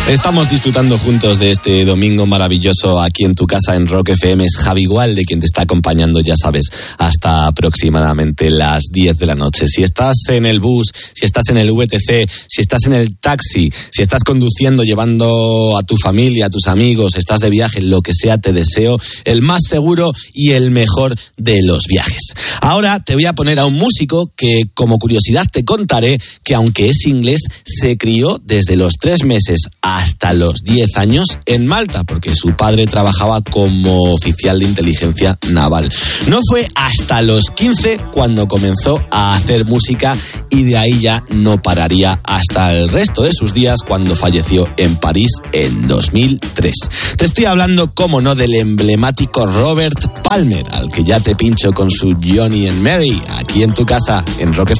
Estamos disfrutando juntos de este domingo maravilloso aquí en tu casa en Rock FM. Es Javi Gualde quien te está acompañando, ya sabes, hasta aproximadamente las 10 de la noche. Si estás en el bus, si estás en el VTC, si estás en el taxi, si estás conduciendo, llevando a tu familia, a tus amigos, estás de viaje, lo que sea, te deseo el más seguro y el mejor de los viajes. Ahora te voy a poner a un músico que, como curiosidad, te contaré que aunque es inglés, se crió desde los 3 meses hasta los 10 años en Malta, porque su padre trabajaba como oficial de inteligencia naval. No fue hasta los 15 cuando comenzó a hacer música y de ahí ya no pararía hasta el resto de sus días, cuando falleció en París en 2003. Te estoy hablando, cómo no, del emblemático Robert Palmer, al que ya te pincho con su Johnny and Mary, aquí en tu casa, en Rock FM.